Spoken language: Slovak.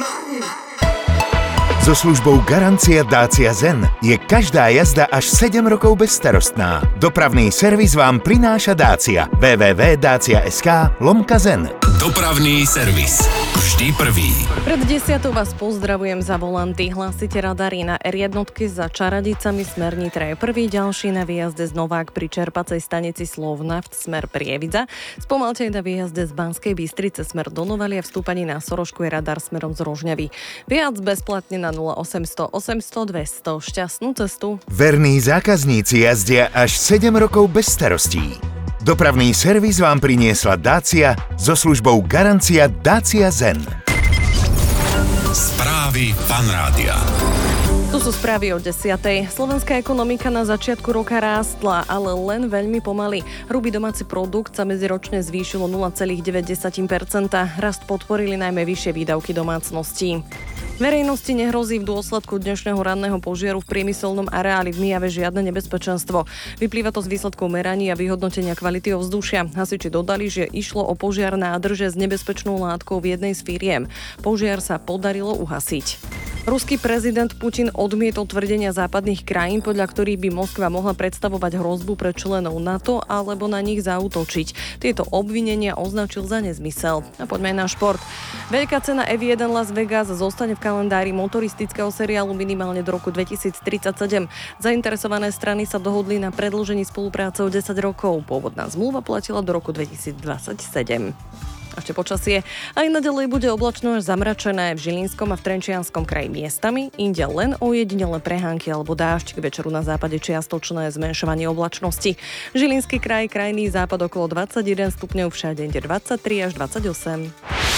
So službou Garancia Dacia Zen je každá jazda až 7 rokov bezstarostná. Dopravný servis vám prináša Dacia. www.dacia.sk/zen. Dopravný servis. Vždy prvý. Pred 10 vás pozdravujem za volanty. Hlásite radary na R1 za Čaradicami smer Nitra je prvý, ďalší na výjazde z Novák pri čerpacej stanici Slovnaft smer Prievidza. Spomalte na výjazde z Banskej Bystrice smer do Novalia, v stúpaní na Sorošku je radar smerom z Rožňavy. Viac bezplatne na 0800 800 200. Šťastnú cestu. Verní zákazníci jazdia až 7 rokov bez starostí. Dopravný servis vám priniesla Dacia so službou Garancia Dacia Zen. Správy Fanrádia. Tu sú správy o 10:00. Slovenská ekonomika na začiatku roka rástla, ale len veľmi pomaly. Hrubý domáci produkt sa medziročne zvýšilo 0,9%. Rast podporili najmä vyššie výdavky domácností. Verejnosti nehrozí v dôsledku dnešného ranného požiaru v priemyselnom areáli v Myjave žiadne nebezpečenstvo. Vyplýva to z výsledkov meraní a vyhodnotenia kvality ovzdušia. Hasiči dodali, že išlo o požiar nádrže s nebezpečnou látkou v jednej z firiem. Požiar sa podarilo uhasiť. Ruský prezident Putin odmietol tvrdenia západných krajín, podľa ktorých by Moskva mohla predstavovať hrozbu pre členov NATO alebo na nich zaútočiť. Tieto obvinenia označil za nezmysel. A poďme na šport. Veľká cena F1 Las Vegas zostane v kalendári motoristického seriálu minimálne do roku 2037. Zainteresované strany sa dohodli na predĺžení spolupráce o 10 rokov. Pôvodná zmluva platila do roku 2027. Ešte počasie. Aj naďalej bude oblačno až zamračené v Žilinskom a v Trenčianskom kraji miestami, inde len ojedinele prehánky alebo dážď, k večeru na západe čiastočné zmenšovanie oblačnosti. Žilinský kraj, krajný západ okolo 21 stupňov, všade 23 až 28.